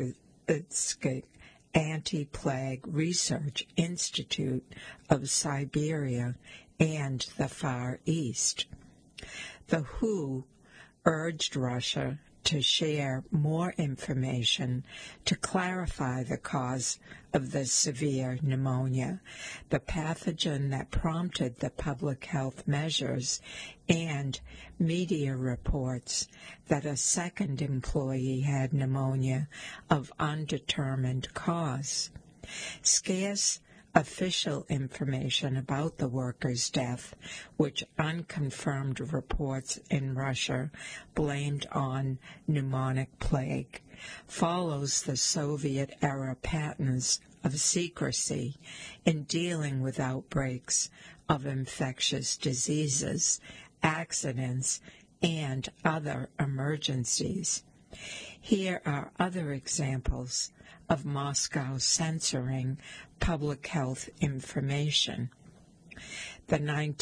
Novosibirsk Anti-Plague Research Institute of Siberia and the Far East. The WHO urged Russia to share more information to clarify the cause of the severe pneumonia, the pathogen that prompted the public health measures, and media reports that a second employee had pneumonia of undetermined cause. Scarce official information about the worker's death, which unconfirmed reports in Russia blamed on pneumonic plague, follows the Soviet-era patterns of secrecy in dealing with outbreaks of infectious diseases, accidents, and other emergencies. Here are other examples of Moscow censoring public health information. The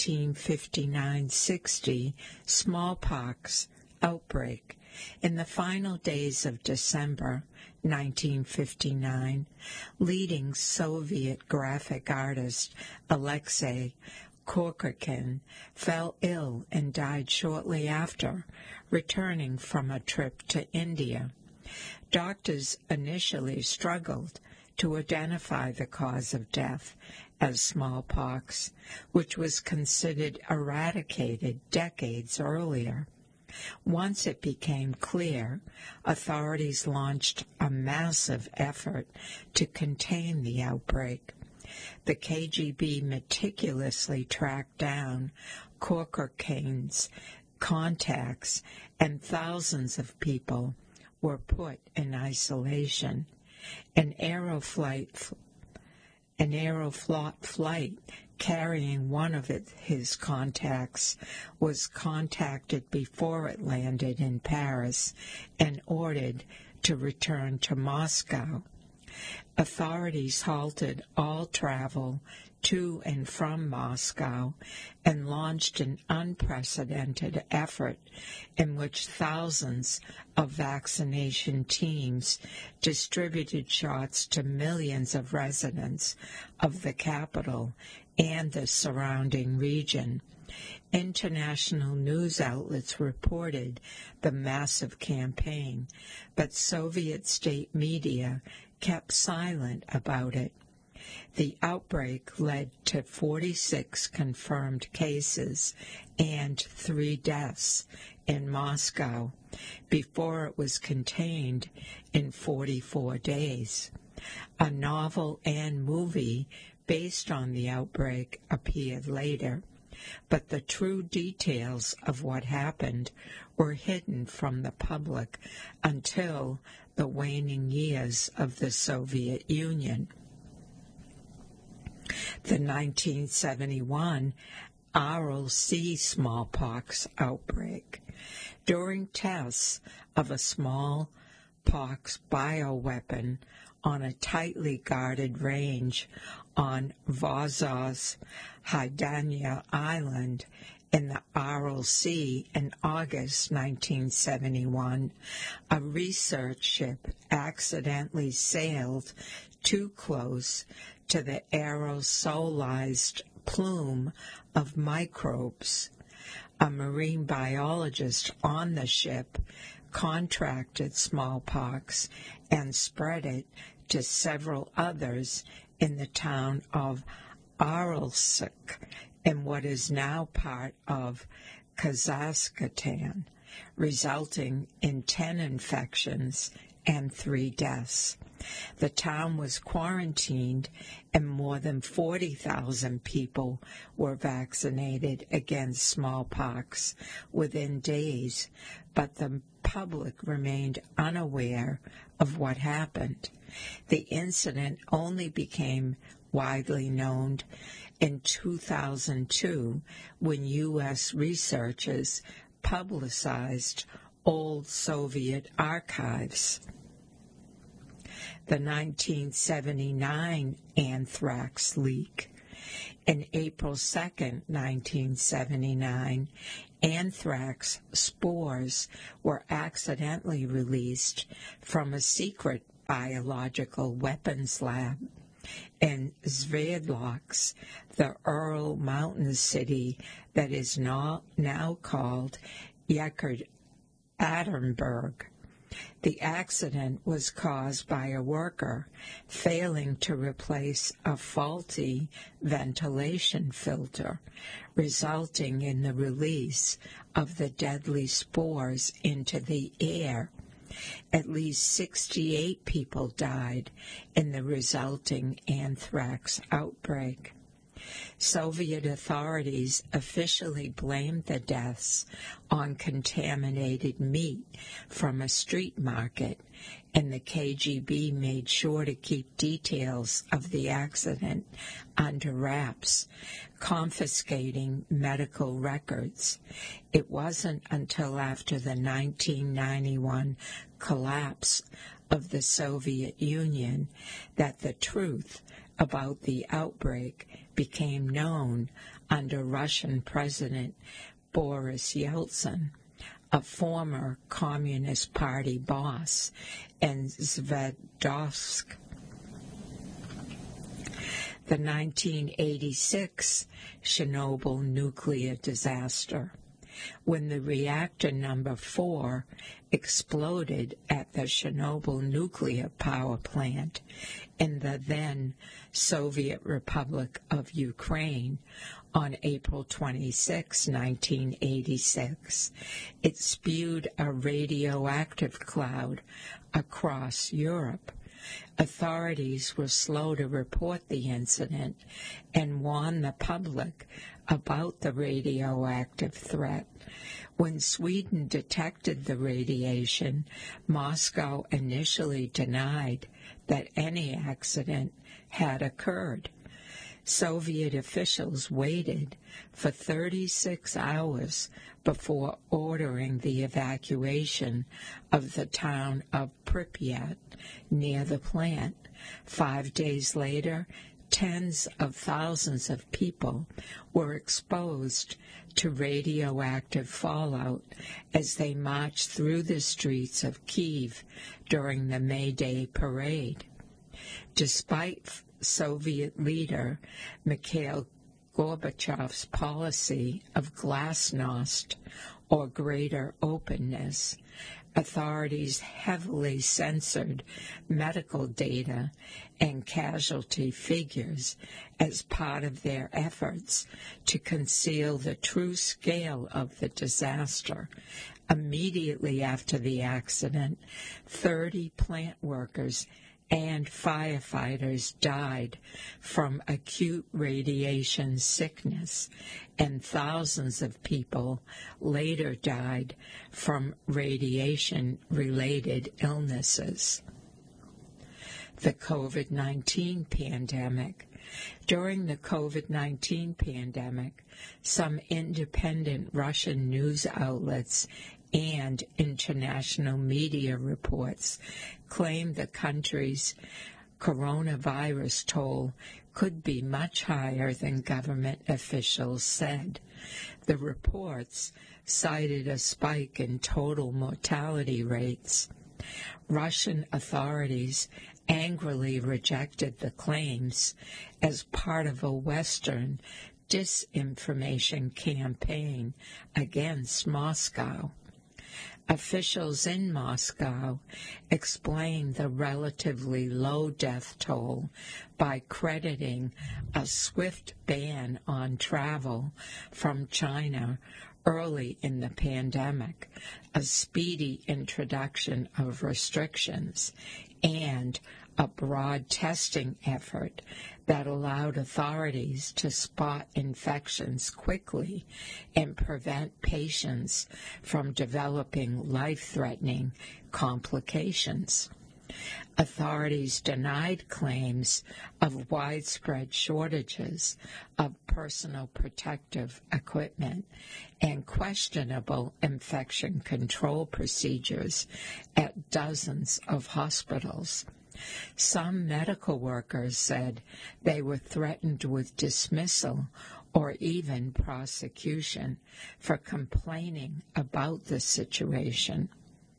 1959-60 smallpox outbreak. In the final days of December 1959, leading Soviet graphic artist Alexei Korkokhin fell ill and died shortly after, returning from a trip to India. Doctors initially struggled to identify the cause of death as smallpox, which was considered eradicated decades earlier. Once it became clear, authorities launched a massive effort to contain the outbreak. The KGB meticulously tracked down Korkokhin's contacts, and thousands of people were put in isolation. An Aeroflot flight carrying one of his contacts was contacted before it landed in Paris and ordered to return to Moscow. Authorities halted all travel to and from Moscow and launched an unprecedented effort in which thousands of vaccination teams distributed shots to millions of residents of the capital and the surrounding region. International news outlets reported the massive campaign, but Soviet state media kept silent about it. The outbreak led to 46 confirmed cases and 3 deaths in Moscow before it was contained in 44 days. A novel and movie based on the outbreak appeared later, but the true details of what happened were hidden from the public until the waning years of the Soviet Union. The 1971 Aral Sea smallpox outbreak. During tests of a smallpox bioweapon on a tightly guarded range on Vazov's Haidanya Island in the Aral Sea in August 1971, a research ship accidentally sailed too close to the aerosolized plume of microbes. A marine biologist on the ship contracted smallpox and spread it to several others in the town of Aralsk in what is now part of Kazakhstan, resulting in 10 infections and 3 deaths. The town was quarantined and more than 40,000 people were vaccinated against smallpox within days, but the public remained unaware of what happened. The incident only became widely known in 2002 when U.S. researchers publicized old Soviet archives. The 1979 anthrax leak. In April 2, 1979, anthrax spores were accidentally released from a secret biological weapons lab, and Sverdlovsk, the Ural mountain city that is now called Yekaterinburg. The accident was caused by a worker failing to replace a faulty ventilation filter, resulting in the release of the deadly spores into the air. At least 68 people died in the resulting anthrax outbreak. Soviet authorities officially blamed the deaths on contaminated meat from a street market, and the KGB made sure to keep details of the accident under wraps, confiscating medical records. It wasn't until after the 1991 collapse of the Soviet Union that the truth about the outbreak became known under Russian President Boris Yeltsin, a former Communist Party boss, and Sverdlovsk. The 1986 Chernobyl nuclear disaster, when the reactor number 4 exploded at the Chernobyl nuclear power plant in the then Soviet Republic of Ukraine on April 26, 1986. It spewed a radioactive cloud across Europe. Authorities were slow to report the incident and warned the public about the radioactive threat. When Sweden detected the radiation, Moscow initially denied that any accident had occurred. Soviet officials waited for 36 hours before ordering the evacuation of the town of Pripyat near the plant. 5 days later, tens of thousands of people were exposed to radioactive fallout as they marched through the streets of Kyiv during the May Day parade. Despite Soviet leader Mikhail Gorbachev's policy of glasnost, or greater openness, authorities heavily censored medical data and casualty figures as part of their efforts to conceal the true scale of the disaster. Immediately after the accident, 30 plant workers and firefighters died from acute radiation sickness, and thousands of people later died from radiation-related illnesses. The COVID-19 pandemic. During the COVID-19 pandemic, some independent Russian news outlets and international media reports claim the country's coronavirus toll could be much higher than government officials said. The reports cited a spike in total mortality rates. Russian authorities angrily rejected the claims as part of a Western disinformation campaign against Moscow. Officials in Moscow explained the relatively low death toll by crediting a swift ban on travel from China early in the pandemic, a speedy introduction of restrictions, and a broad testing effort that allowed authorities to spot infections quickly and prevent patients from developing life-threatening complications. Authorities denied claims of widespread shortages of personal protective equipment and questionable infection control procedures at dozens of hospitals. Some medical workers said they were threatened with dismissal or even prosecution for complaining about the situation.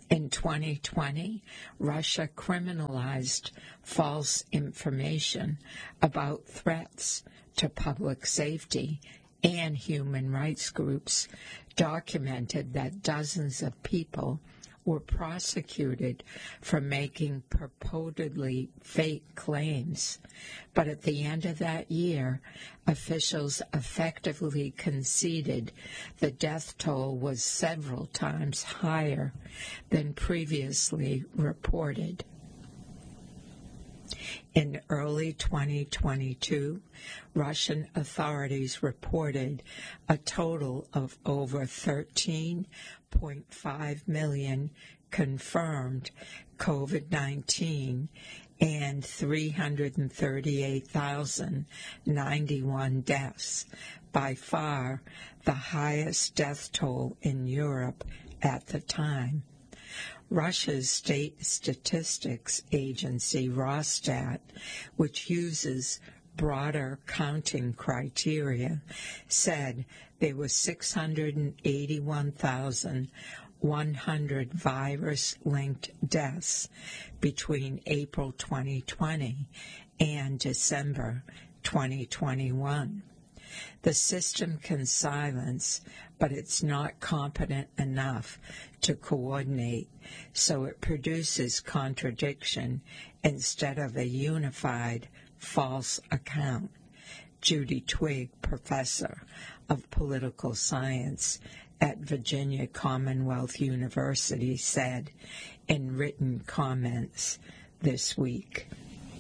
In 2020, Russia criminalized false information about threats to public safety, and human rights groups documented that dozens of people were prosecuted for making purportedly fake claims. But at the end of that year, officials effectively conceded the death toll was several times higher than previously reported. In early 2022, Russian authorities reported a total of over 13.5 million confirmed COVID-19 and 338,091 deaths, by far the highest death toll in Europe at the time. Russia's state statistics agency Rosstat, which uses broader counting criteria, said there were 681,100 virus-linked deaths between April 2020 and December 2021. The system can silence, but it's not competent enough to coordinate, so it produces contradiction instead of a unified false account. Judy Twigg, professor of political science at Virginia Commonwealth University, said in written comments this week.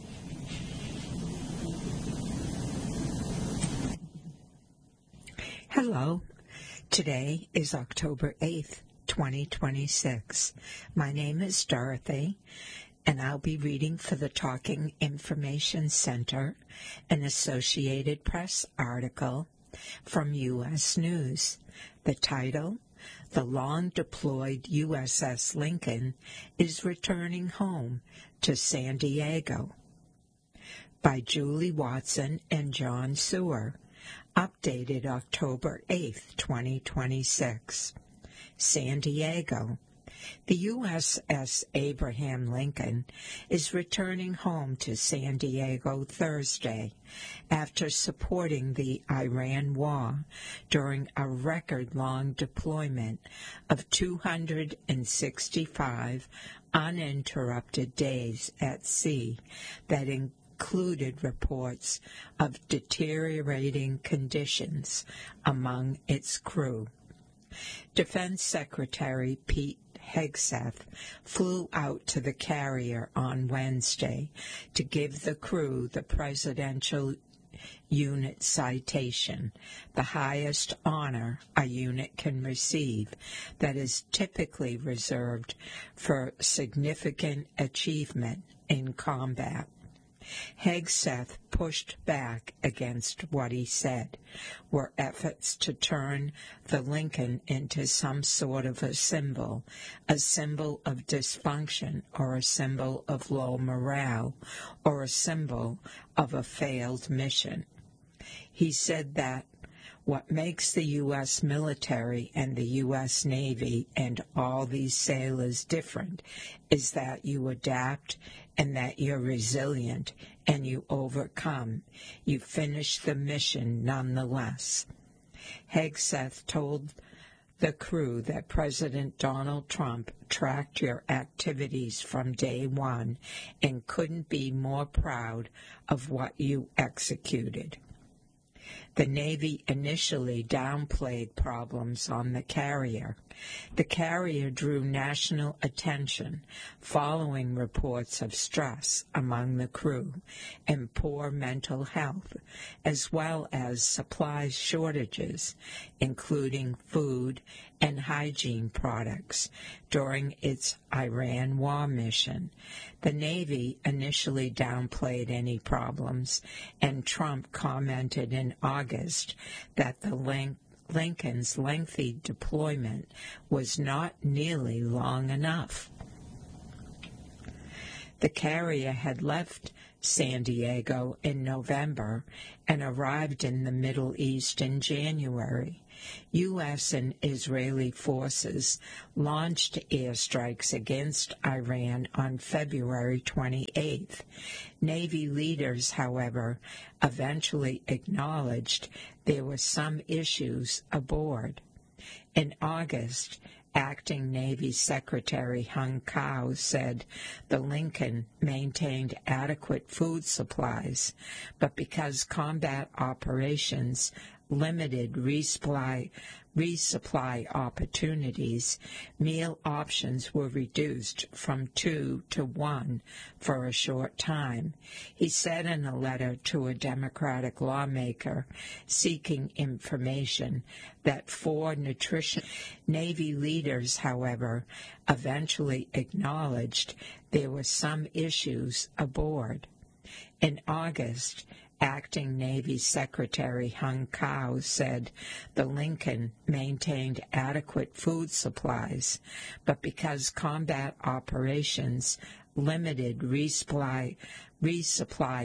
Hello. Today is October 8th, 2026. My name is Dorothy, and I'll be reading for the Talking Information Center an Associated Press article from U.S. News. The title, "The Long-Deployed USS Lincoln is Returning Home to San Diego," by Julie Watson and John Sewer. Updated October 8th, 2026. San Diego. The USS Abraham Lincoln is returning home to San Diego Thursday after supporting the Iran war during a record-long deployment of 265 uninterrupted days at sea that included reports of deteriorating conditions among its crew. Defense Secretary Pete Hegseth flew out to the carrier on Wednesday to give the crew the Presidential Unit Citation, the highest honor a unit can receive that is typically reserved for significant achievement in combat. Hegseth pushed back against what he said were efforts to turn the Lincoln into some sort of a symbol of dysfunction, or a symbol of low morale, or a symbol of a failed mission. He said that what makes the U.S. military and the U.S. Navy and all these sailors different is that you adapt and that you're resilient and you overcome. You finish the mission nonetheless. Hegseth told the crew that President Donald Trump tracked your activities from day one and couldn't be more proud of what you executed. The Navy initially downplayed problems on the carrier. The carrier drew national attention following reports of stress among the crew and poor mental health, as well as supply shortages, including food and hygiene products, during its Iran war mission. The Navy initially downplayed any problems, and Trump commented in August that the Lincoln's lengthy deployment was not nearly long enough. The carrier had left San Diego in November and arrived in the Middle East in January. U.S. and Israeli forces launched airstrikes against Iran on February 28th. Navy leaders, however, eventually acknowledged there were some issues aboard. In August, Acting Navy Secretary Hung Kao said the Lincoln maintained adequate food supplies, but because combat operations limited resupply opportunities, meal options were reduced from 2 to 1 for a short time. He said in a letter to a Democratic lawmaker seeking information that 4 nutrition Navy leaders, however, eventually acknowledged there were some issues aboard. In August, Acting Navy Secretary Hung Kao said the Lincoln maintained adequate food supplies, but because combat operations limited resupply